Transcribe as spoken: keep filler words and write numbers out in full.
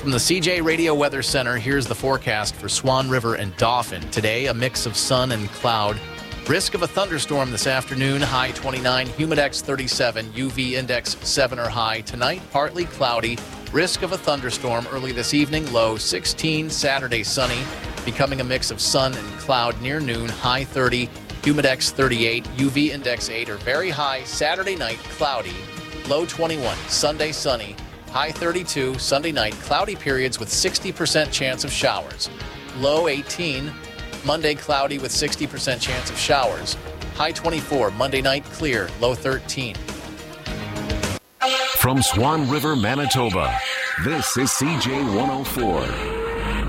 From the C J Radio Weather Center, here's the forecast for Swan River and Dauphin. Today, a mix of sun and cloud. Risk of a thunderstorm this afternoon, high twenty-nine, humidex thirty-seven, U V index seven or high. Tonight, partly cloudy. Risk of a thunderstorm early this evening, low sixteen. Saturday, sunny, becoming a mix of sun and cloud near noon, high thirty, humidex thirty-eight, U V index eight or very high. Saturday night, cloudy, low twenty-one. Sunday, sunny, high thirty-two. Sunday night, cloudy periods with sixty percent chance of showers, low eighteen. Monday, cloudy with sixty percent chance of showers, high twenty-four. Monday night, clear, low thirteen. From Swan River, Manitoba, this is C J one oh four.